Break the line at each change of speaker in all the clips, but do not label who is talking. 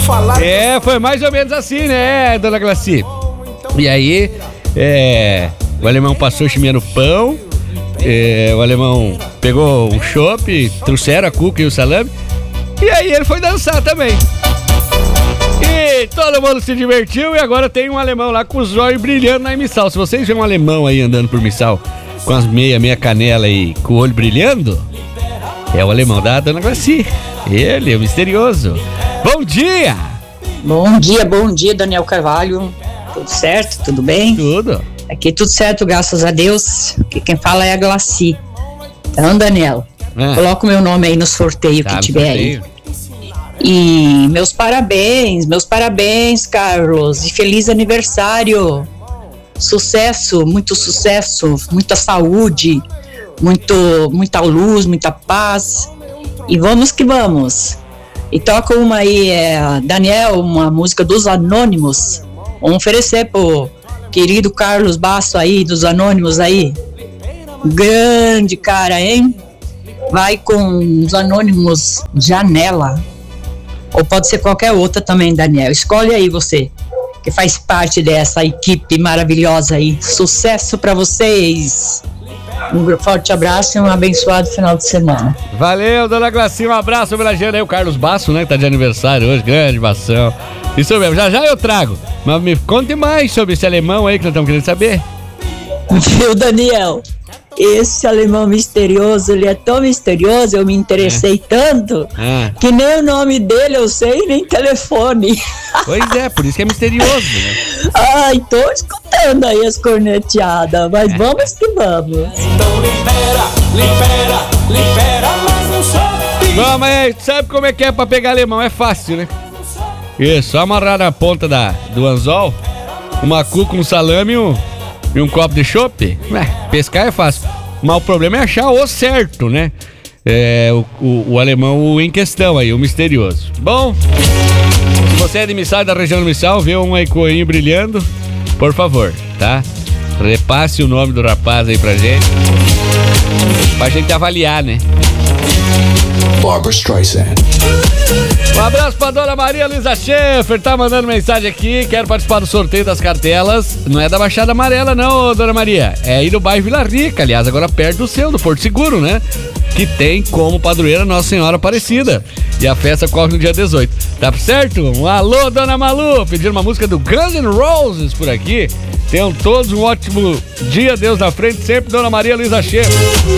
Foi mais ou menos assim, né, dona Glaci? E aí, o alemão passou chimendo pão, o alemão pegou um chopp, trouxeram a cuca e o salame, e aí ele foi dançar também. E todo mundo se divertiu e agora tem um alemão lá com os olhos brilhando na Missal. Se vocês verem um alemão aí andando por Missal com as meia canela e com o olho brilhando, é o alemão da dona Glaci. Ele, o misterioso. Bom dia!
Bom dia, Daniel Carvalho. Tudo certo? Tudo bem?
Tudo.
Aqui tudo certo, graças a Deus. Aqui quem fala é a Glaci. Então, Daniel, coloca o meu nome aí no sorteio que tiver aí. E meus parabéns, Carlos. E feliz aniversário. Sucesso, muita saúde, muita luz, muita paz. E vamos que vamos. E toca uma aí, Daniel, uma música dos Anônimos. Vamos oferecer pro querido Carlos Basso aí, dos Anônimos aí. Grande cara, hein? Vai com os Anônimos Janela. Ou pode ser qualquer outra também, Daniel. Escolhe aí você, que faz parte dessa equipe maravilhosa aí. Sucesso pra vocês! Um forte abraço e um abençoado final de semana.
Valeu, dona Glaci, um abraço homenageando aí o Carlos Basso, né, que tá de aniversário hoje, grande Bação. Isso mesmo, já eu trago. Mas me conte mais sobre esse alemão aí que nós estamos querendo saber.
Viu, Daniel? Esse alemão misterioso, ele é tão misterioso, eu me interessei tanto, que nem o nome dele eu sei, nem telefone.
Pois é, por isso que é misterioso, né?
Ai, tô escutando aí as corneteadas, mas vamos que vamos.
Então libera, mas não sobe.
Vamos aí, sabe como é que é pra pegar alemão? É fácil, né? Isso, só amarrar na ponta do anzol, uma cuca, um salame e um copo de chopp. Pescar é fácil, mas o problema é achar o certo, né? O alemão em questão aí, o misterioso. Bom, se você é de Missal, da região do Missal, vê um ecoinho brilhando, por favor, tá? Repasse o nome do rapaz aí pra gente avaliar, né?
Barbra Streisand.
Um abraço pra dona Maria Luísa Schaeffer, tá mandando mensagem aqui, quero participar do sorteio das cartelas. Não é da Baixada Amarela não, dona Maria, é aí do bairro Vila Rica, aliás, agora perto do Porto Seguro, né? Que tem como padroeira Nossa Senhora Aparecida. E a festa corre no dia 18. Tá certo? Um alô, dona Malu, pedindo uma música do Guns N' Roses por aqui. Tenham todos um ótimo dia, Deus na frente, sempre dona Maria Luísa Schaeffer.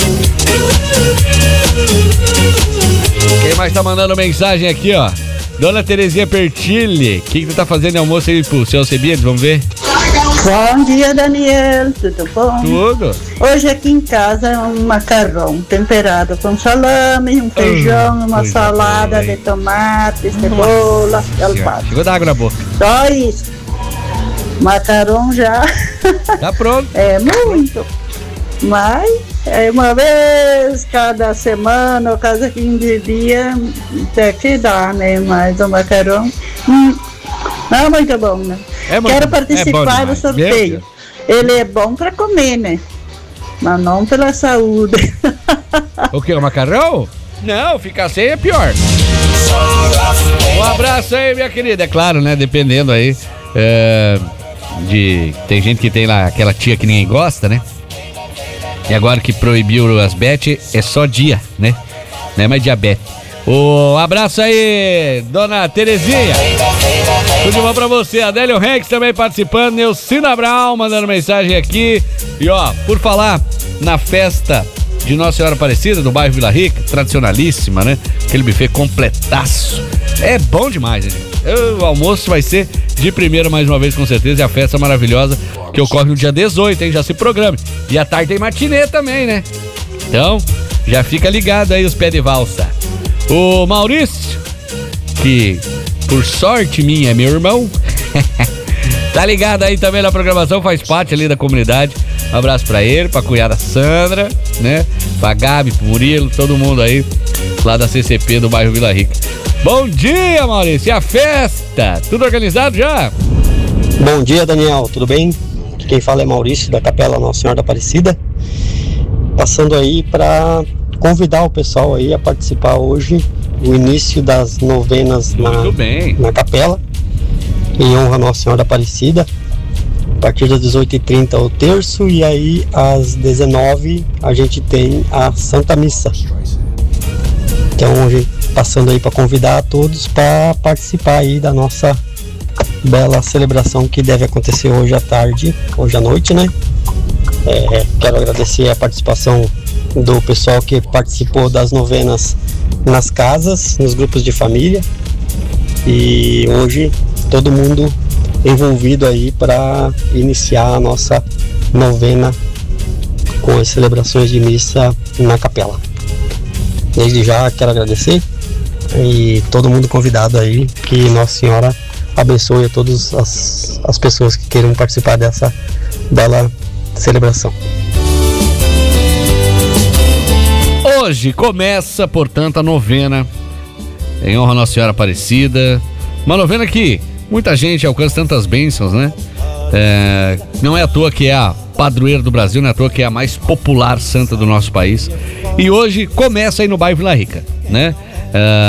Quem mais tá mandando mensagem aqui, ó? Dona Terezinha Pertilli, o que você tá fazendo de almoço aí pro seu Alcebiades? Vamos ver?
Bom dia, Daniel, tudo bom?
Tudo.
Hoje aqui em casa é um macarrão temperado com salame, um feijão, uma salada de tomate, cebola e alface.
Chegou d'água na boca.
Só isso. Macarrão já.
Tá pronto.
É muito. Mas é uma vez cada semana ou cada fim de dia até que dá, né? Mas o macarrão não é muito bom, né? Quero participar do sorteio. Ele é bom para comer, né? Mas não pela saúde.
O que? O macarrão? Não, ficar sem é pior. Um abraço aí, minha querida. É claro, né? Dependendo aí tem gente que tem lá aquela tia que ninguém gosta, né? E agora que proibiu as bet, é só dia, né? Não é mais diabetes. Abraço aí, dona Terezinha. Tudo de bom pra você. Adélio Rex também participando. Neucina Brown mandando mensagem aqui. E ó, por falar na festa de Nossa Senhora Aparecida, do bairro Vila Rica, tradicionalíssima, né? Aquele buffet completaço. É bom demais, gente. O almoço vai ser de primeira mais uma vez, com certeza. E a festa maravilhosa que ocorre no dia 18, hein? Já se programe. E à tarde tem matinê também, né? Então, já fica ligado aí os pés de valsa. O Maurício, que por sorte minha é meu irmão, tá ligado aí também na programação, faz parte ali da comunidade. Um abraço pra ele, pra cunhada Sandra, né? Pra Gabi, pro Murilo, todo mundo aí lá da CCP do bairro Vila Rica. Bom dia, Maurício, e a festa? Tudo organizado já?
Bom dia, Daniel, tudo bem? Quem fala é Maurício, da Capela Nossa Senhora da Aparecida. Passando aí para convidar o pessoal aí a participar hoje o início das novenas
Muito bem.
na capela, em honra a Nossa Senhora Aparecida. A partir das 18h30 o terço, e aí às 19h a gente tem a Santa Missa. Então a gente passando aí para convidar a todos para participar aí da nossa bela celebração que deve acontecer hoje à tarde, hoje à noite, né? Quero agradecer a participação do pessoal que participou das novenas nas casas, nos grupos de família, e hoje todo mundo envolvido aí para iniciar a nossa novena com as celebrações de missa na capela. Desde já quero agradecer e todo mundo convidado aí, que Nossa Senhora abençoe a todas as pessoas que queiram participar dessa bela celebração.
Hoje começa, portanto, a novena em honra a Nossa Senhora Aparecida. Uma novena que muita gente alcança tantas bênçãos, né? Não é à toa que é a padroeira do Brasil, não é à toa que é a mais popular santa do nosso país. E hoje começa aí no bairro Vila Rica, né?